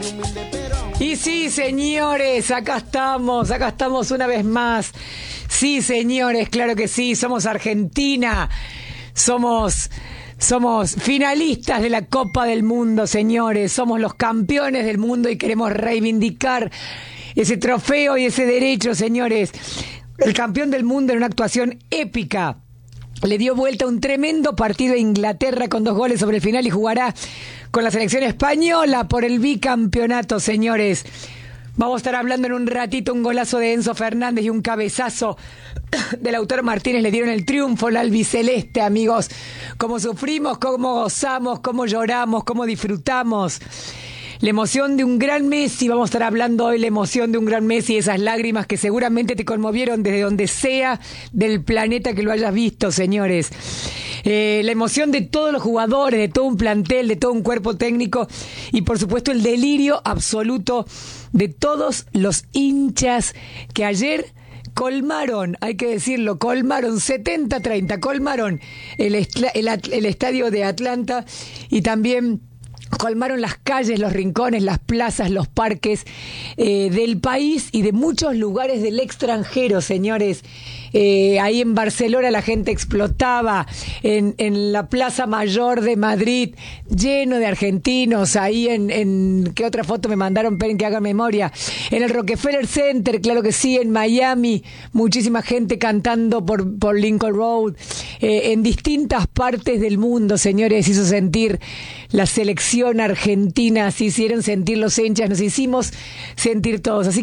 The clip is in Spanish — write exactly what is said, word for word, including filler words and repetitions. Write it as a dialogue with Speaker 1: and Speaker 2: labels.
Speaker 1: Y sí, señores, acá estamos, acá estamos una vez más. Sí, señores, claro que sí, somos Argentina, somos... Somos finalistas de la Copa del Mundo, señores. Somos los campeones del mundo y queremos reivindicar ese trofeo y ese derecho, señores. El campeón del mundo en una actuación épica. Le dio vuelta un tremendo partido a Inglaterra con dos goles sobre el final y jugará con la selección española por el bicampeonato, señores. Vamos a estar hablando en un ratito, un golazo de Enzo Fernández y un cabezazo del autor Martínez le dieron el triunfo al albiceleste, amigos. Cómo sufrimos, cómo gozamos, cómo lloramos, cómo disfrutamos. La emoción de un gran Messi, vamos a estar hablando hoy, la emoción de un gran Messi, esas lágrimas que seguramente te conmovieron desde donde sea del planeta que lo hayas visto, señores. Eh, la emoción de todos los jugadores, de todo un plantel, de todo un cuerpo técnico y por supuesto el delirio absoluto de todos los hinchas que ayer colmaron, hay que decirlo, colmaron setenta a treinta, colmaron el, el, el estadio de Atlanta y también colmaron las calles, los rincones, las plazas, los parques eh, del país y de muchos lugares del extranjero, señores. Eh, ahí en Barcelona la gente explotaba, en, en la Plaza Mayor de Madrid, lleno de argentinos, ahí en, en ¿qué otra foto me mandaron? Esperen que haga memoria. En el Rockefeller Center, claro que sí, en Miami, muchísima gente cantando por, por Lincoln Road, eh, en distintas partes del mundo, señores, hizo sentir la selección argentina, se hicieron sentir los hinchas, nos hicimos sentir todos. Así